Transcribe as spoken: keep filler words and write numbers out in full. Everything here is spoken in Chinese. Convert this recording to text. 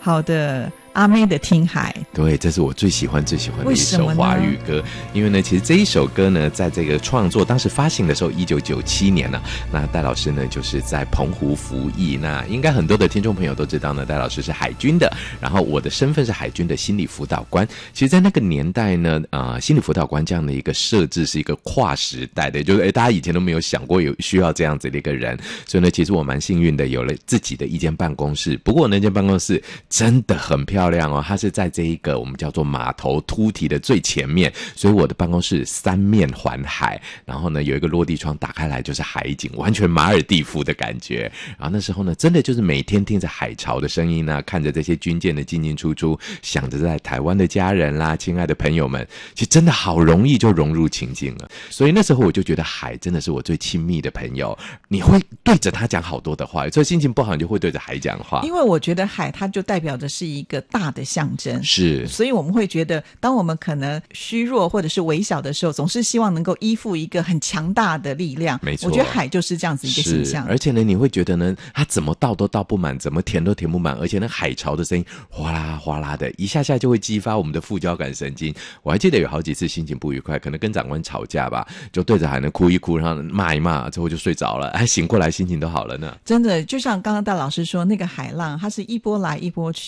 好的，阿妹的听海， 对，这是我最喜欢最喜欢的一首华语歌。因为呢其实这一首歌呢在这个创作当时发行的时候一九九七年呢、啊、那戴老师呢就是在澎湖服役，那应该很多的听众朋友都知道呢，戴老师是海军的，然后我的身份是海军的心理辅导官。其实在那个年代呢呃，心理辅导官这样的一个设置是一个跨时代的，就是大家以前都没有想过有需要这样子的一个人，所以呢其实我蛮幸运的有了自己的一间办公室。不过那间办公室真的很漂亮哦，它是在这一个我们叫做码头凸堤的最前面，所以我的办公室三面环海，然后呢有一个落地窗打开来就是海景，完全马尔地夫的感觉。然后那时候呢真的就是每天听着海潮的声音啊，看着这些军舰的进进出出，想着在台湾的家人啦，亲爱的朋友们，其实真的好容易就融入情境了。所以那时候我就觉得海真的是我最亲密的朋友，你会对着他讲好多的话，所以心情不好你就会对着海讲话。 因为我觉得海它就代表的是一个大的象征， 是， 所以我们会觉得当我们可能虚弱或者是微小的时候，总是希望能够依附一个很强大的力量。 没错， 我觉得海就是这样子一个形象。 而且呢你会觉得呢它怎么倒都倒不满，怎么填都填不满，而且那海潮的声音哗啦哗啦的，一下下就会激发我们的副交感神经。我还记得有好几次心情不愉快，可能跟长官吵架吧，就对着海呢哭一哭，然后骂一骂，之后就睡着了，还醒过来心情都好了呢。 真的就像刚刚戴老师说，那个海浪它是一波来一波去，